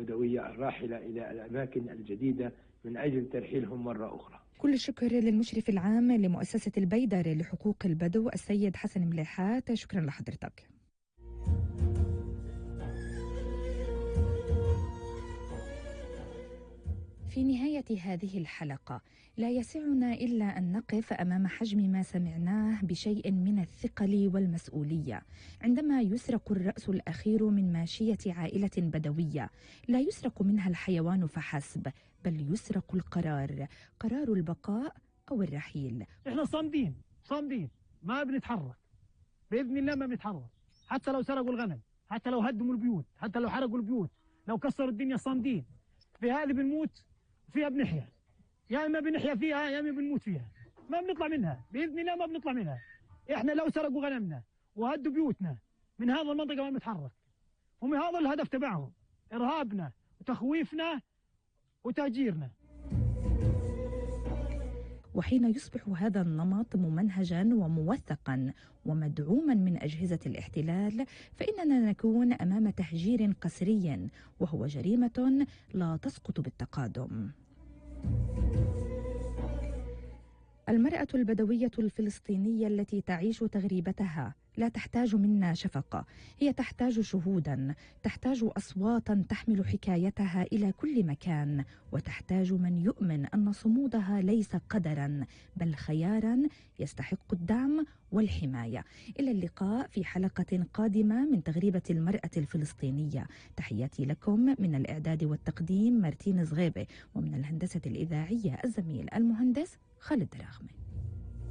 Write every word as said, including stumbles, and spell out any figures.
البدوية الراحلة إلى الأماكن الجديدة من أجل ترحيلهم مرة أخرى. كل الشكر للمشرف العام لمؤسسة البيدر لحقوق البدو السيد حسن مليحات، شكرا لحضرتك. في نهاية هذه الحلقة لا يسعنا إلا أن نقف أمام حجم ما سمعناه بشيء من الثقل والمسؤولية عندما يسرق الرأس الأخير من ماشية عائلة بدوية. لا يسرق منها الحيوان فحسب، بل يسرق القرار، قرار البقاء أو الرحيل. إحنا صامدين صامدين ما بنتحرك بإذن الله، ما بنتحرك حتى لو سرقوا الغنم، حتى لو هدموا البيوت، حتى لو حرقوا البيوت، لو كسروا الدنيا صامدين. في هذه بنموت فيها بنحيا، يا اما بنحيا فيها يا اما بنموت فيها، ما بنطلع منها باذن الله، ما بنطلع منها. احنا لو سرقوا غنمنا وهدوا بيوتنا من هذا المنطقه ما بنتحرك، ومن هذا الهدف تبعهم ارهابنا وتخويفنا وتهجيرنا. وحين يصبح هذا النمط ممنهجا وموثقا ومدعوما من أجهزة الاحتلال، فإننا نكون أمام تهجير قسري، وهو جريمة لا تسقط بالتقادم. المرأة البدوية الفلسطينية التي تعيش تغريبتها لا تحتاج منا شفقة، هي تحتاج شهودا، تحتاج أصواتا تحمل حكايتها إلى كل مكان، وتحتاج من يؤمن أن صمودها ليس قدرا بل خيارا يستحق الدعم والحماية. إلى اللقاء في حلقة قادمة من تغريبة المرأة الفلسطينية. تحياتي لكم من الإعداد والتقديم مارتين زغيبة، ومن الهندسة الإذاعية الزميل المهندس خالد دراغمي.